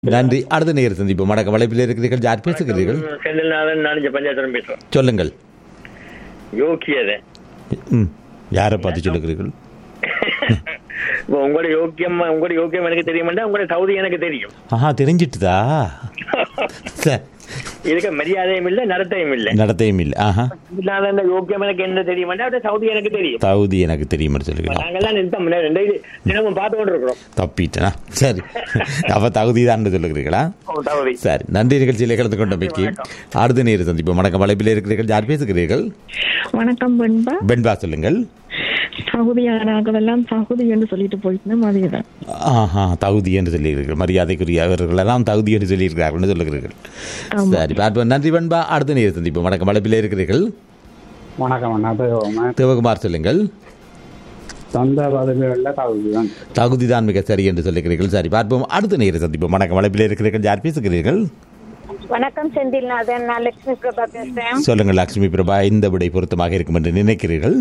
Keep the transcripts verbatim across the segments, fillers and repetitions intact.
நன்றி. அடுத்த நேரம் சந்திப்போம். வணக்கம். வலைப்பில் இருக்கிறீர்கள். யார் பேசுகிறீர்கள்? செந்தில்நாதன், நான் பஞ்சாயத்து பேசுறேன். சொல்லுங்கள். யோக்கியதை ம் யாரை பார்த்து சொல்லுகிறீர்கள்? உங்களோட யோக்கியம் உங்களோட யோக்கியம் எனக்கு தெரியுமாண்டா, உங்களோட தகுதி எனக்கு தெரியும். ஆஹா, தெரிஞ்சிட்டுதா? சார், இதுக்கு மரியாதையும் இல்லை, நடத்தையும் இல்லை. நடத்தையும் இல்லை. ஆஹா, செந்தில்நாதன் யோக்கியம் எனக்கு என்ன தெரியுமாண்டா, அவருடைய தகுதி எனக்கு தெரியும். தகுதி எனக்கு தெரியுமா சொல்லுகிறேன். நாங்கெல்லாம் நிறுத்தம் ரெண்டு தினமும் பார்த்து கொண்டு இருக்கிறோம். தப்பிட்டேனா? சரி, அப்ப தகுதி தான் சொல்லுகிறீர்களா? தகுதி. சரி, நன்றி. நிகழ்ச்சியில் கலந்து கொண்டமைக்கு அடுத்த நேரம் சந்திப்போம். வணக்கம். வலைப்பில் இருக்கிறீர்கள். யார் பேசுகிறீர்கள்? வணக்கம். வெண்பா. வெண்பா, சொல்லுங்கள். தகுதியானவர்களெல்லாம் தகுதி என்று சொல்லிட்டு போயிட்டு அதேதான். ஆஹா, தகுதி என்று சொல்லியிருக்கிறீர்கள். மரியாதைக்குரியவர்கள் எல்லாம் தகுதி என்று சொல்லியிருக்கிறார்கள் சொல்லுகிறீர்கள். சரி, பார்ப்போம். நன்றி வெண்பா. அடுத்த நேரம் சந்திப்போம். வணக்கம். வலைப்பில் இருக்கிறீர்கள். வணக்கம். சிவகுமார், சொல்லுங்கள். சொந்த பதவிகளில் தகுதிதான் தகுதிதான் மிக சரி என்று சொல்லுகிறீர்கள். சரி, பார்ப்போம். அடுத்த நேரம் சந்திப்போம். வணக்கம். வலைப்பில் இருக்கிறீர்கள். யார் பேசுகிறீர்கள்? வணக்கம் செந்தில்நாதன், நான் லட்சுமி பிரபா பேசுறேன். சொல்லுங்கள் லட்சுமி பிரபா. இந்த விடை பொருத்தமாக இருக்கும் என்று நினைக்கிறீர்கள்?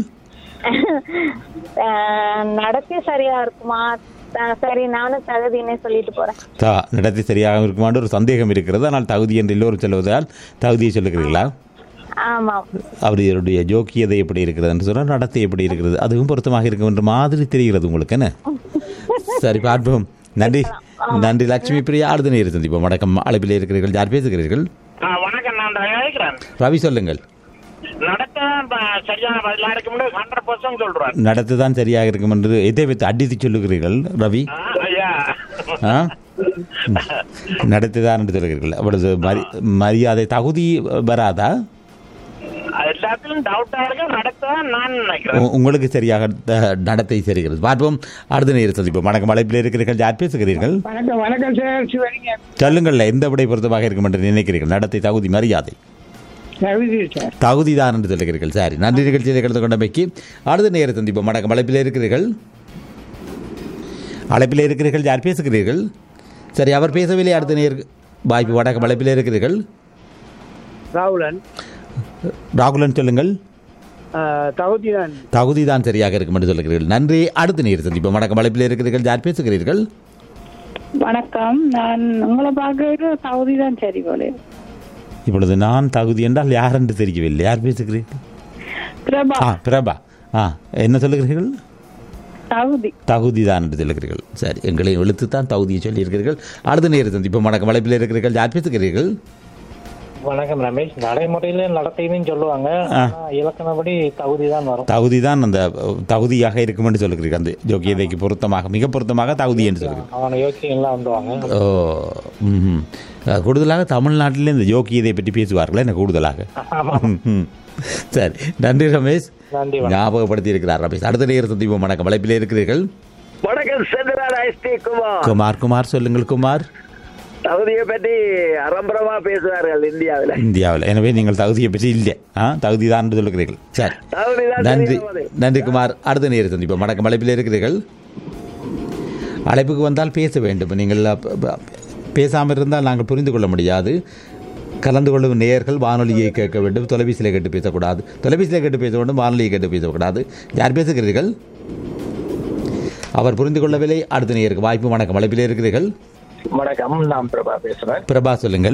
நடத்தி சரியா இருக்குமா? சரி, நானும் தகுதினே சொல்லிட்டு போறேன். நடத்தி சரியாக இருக்குமான்னு ஒரு சந்தேகம் இருக்கிறது. ஆனால் தகுதி என்று எல்லோரும் சொல்வதால் தகுதியை சொல்லுகிறீர்களா? ஆமா. அவருடைய ஜோக்கியதை எப்படி இருக்கிறது என்று சொன்னால் நடத்தை எப்படி இருக்கிறது அதுவும் பொருத்தமாக இருக்கும் என்ற மாதிரி தெரிகிறது உங்களுக்கு. என்ன? சரி, பார்ப்போம். நன்றி. நன்றி லட்சுமி பிரியா. அடுத்த நேரம் சந்திப்போம். வணக்கம். அழைப்பில் இருக்கிறீர்கள். யார் பேசுகிறீர்கள்? வணக்கம், நான் கேட்கிறேன். ரவி, சொல்லுங்கள். நடத்துதான் சரியாக இருக்கும் என்று எதை வைத்து அடித்து சொல்லுகிறீர்கள் ரவி? நடத்துதான் என்று சொல்லுகிறீர்கள். அவ்வளவு மரியாதை தகுதி வராதா? உங்களுக்கு சரியாக நடத்தை சரிகிறது. பார்ப்போம். அடுத்த நேரம் சந்திப்போம். வணக்கம். அழைப்பில் இருக்கிறீர்கள். யார் பேசுகிறீர்கள்? சொல்லுங்கள். எந்த விடை பொருத்தமாக இருக்கும் என்று நினைக்கிறீர்கள்? நடத்தை, தகுதி, மரியாதை? தகுதிதான் என்று சொல்லுகிறீர்கள். சரி, நன்றி. நிகழ்ச்சியில் கலந்து கொண்டமைக்கு அடுத்த நேரம் சந்திப்போம். வணக்கம். அழைப்பில் இருக்கிறீர்கள். அழைப்பில் இருக்கிறீர்கள். யார் பேசுகிறீர்கள்? சரி, அவர் பேசவில்லை. அடுத்த நேரம் வாய்ப்பு. வணக்கம். அழைப்பில் இருக்கிறீர்கள். ராகுலன். ராகுலன், சொல்லுங்கள். தகுதிதான் தகுதிதான் சரியாக இருக்கும் என்று சொல்லுகிறீர்கள். நன்றி. அடுத்த நேரம் சந்திப்போம். வணக்கம். அழைப்பில் இருக்கிறீர்கள். யார் பேசுகிறீர்கள்? வணக்கம். நான் உங்களை பார்க்க தகுதிதான் சரி போல. இப்பொழுது நான் தகுதி என்றால் யார் என்று தெரியவில்லை. யார் பேசுகிறீர்கள்? பிரபா. ஆ, பிரபா. ஆ, என்ன சொல்லுகிறீர்கள்? தகுதி. தகுதி தான் என்று சொல்லுகிறீர்கள். சரி, எங்களை எழுத்து தான் தகுதியை சொல்லியிருக்கிறீர்கள். அடுத்த நேரம் சந்திப்போம். வணக்கம். வலைப்பில் இருக்கிறீர்கள். யார் பேசுகிறீர்கள்? வணக்கம் ரமேஷ். நடைமுறையில நடத்தைன்னு சொல்லுவாங்க, இலக்கணப்படி தகுதி தான் வரும். தகுதி தான் அந்த தகுதியாக இருக்கும் என்று சொல்லுகிறீர்கள். அந்த யோக்கியதைக்கு பொருத்தமாக மிக பொருத்தமாக தகுதி என்று சொல்லுகிறீர்கள். அவன யோக்கியெல்லாம் வந்துவாங்க. ஓ, ம். கூடுதலாக தமிழ்நாட்டில் இந்த யோக்கியதை பற்றி பேசுவார்கள் என்ன கூடுதலாக? சரி, நன்றி ரமேஷ். ஞாபகப்படுத்தி இருக்கிறார் ரமேஷ். அடுத்த நேரம் சந்திப்போம். வணக்கம். வலைப்பில் இருக்கிறீர்கள். குமார். குமார், சொல்லுங்கள். குமார், தகுதியை பற்றி அரம்பரமா பேசுவார்கள் இந்தியாவில். இந்தியாவில். எனவே நீங்கள் தகுதியை பற்றி இல்லை, தகுதி தான் என்று சொல்லுகிறீர்கள். சரி, நன்றி. நன்றி குமார். அடுத்த நேரம் சந்திப்போம். வணக்கம். அழைப்பில் இருக்கிறீர்கள். அழைப்புக்கு வந்தால் பேச வேண்டும். நீங்கள் பேசாமல் இருந்தால் நாங்கள் புரிந்து கொள்ள முடியாது. கலந்து கொள்ளும் நேயர்கள் வானொலியை கேட்க வேண்டும். தொலைபேசியில் கேட்டு பேசக்கூடாது. தொலைபேசியில் கேட்டு பேச வேண்டும். வானொலியை கேட்டு பேசக்கூடாது. யார் பேசுகிறீர்கள்? அவர் புரிந்து கொள்ளவில்லை. அடுத்த நேயருக்கு வாய்ப்பு. வணக்கம். அழைப்பில் இருக்கிறீர்கள். வணக்கம், நான் பிரபா பேசுறேன். பிரபா, சொல்லுங்கள்.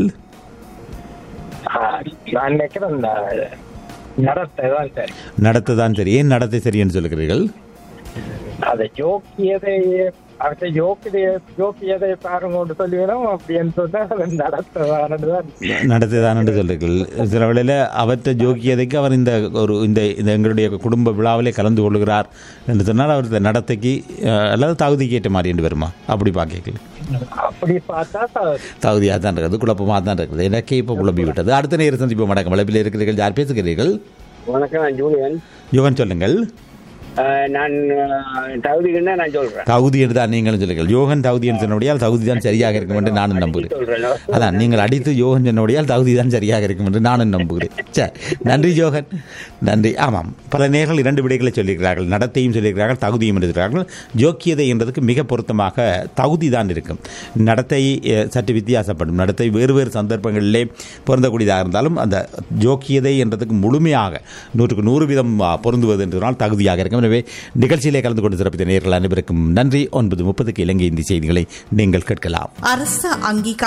நான் நினைக்கிறேன் நடத்தை தான் சரி. நடத்தை தான் சரி. ஏன் நடத்தை சரி என்று சொல்லுகிறீர்கள்? அதை யோக்கியதை அடுத்த யோக்கிய யோக்கியதை பாருங்க சொல்லிவிடும். அப்படின்னு சொன்னால் நடத்தைதான் நடத்தைதான் என்று சொல்லுங்கள். சில வேளையில் அவற்றை யோக்கியதைக்கு அவர் இந்த ஒரு இந்த எங்களுடைய குடும்ப விழாவிலே கலந்து கொள்கிறார் என்று சொன்னால் அவருடைய நடத்தைக்கு அல்லது தகுதிக்கு ஏற்ற மாதிரி என்று வருமா? அப்படி பார்க்கல. அப்படி பார்த்தா தகுதியாக தான் இருக்கிறது. குழப்பமாக தான் இருக்குது. எனக்கே இப்போ குழம்பி விட்டது. அடுத்த நேரம் சந்திப்போம். வணக்கம். வலைப்பில் இருக்கிறீர்கள். யார் பேசுகிறீர்கள்? வணக்கம், நான் ஜூலியன். யுவன், சொல்லுங்கள். நான் தகுதி நான் சொல்றேன். தகுதி என்று தான் நீங்களும் சொல்லுங்கள். யோகன் தகுதி என்று சொன்னபடியால் தகுதி தான் சரியாக இருக்கும் என்று நானும் நம்புகிறேன். அதான் நீங்கள் அடித்து யோகன் சொன்னபடியால் தகுதி தான் சரியாக இருக்கும் என்று நானும் நம்புகிறேன். சரி, நன்றி யோகன். நன்றி. ஆமாம், பல நேர்கள் இரண்டு விடைகளை சொல்லியிருக்கிறார்கள். நடத்தையும் சொல்லியிருக்கிறார்கள், தகுதியும் இருக்கிறார்கள். யோக்கியதை என்பதற்கு மிக பொருத்தமாக தகுதி தான் இருக்கும். நடத்தை சற்று வித்தியாசப்படும். நடத்தை வேறு வேறு சந்தர்ப்பங்களிலே பொருந்தக்கூடியதாக இருந்தாலும் அந்த யோக்கியதை என்றதுக்கு முழுமையாக நூற்றுக்கு நூறு வீதம் பொருந்துவது என்றால் தகுதியாக இருக்கும். எனவே நிகழ்ச்சியிலே கலந்து கொண்டு சிறப்பித்த நேயர்கள் அனைவருக்கும் நன்றி. ஒன்பது முப்பதுக்கு இலங்கை இந்தி செய்திகளை நீங்கள் கேட்கலாம். அரச அங்கீகாரம்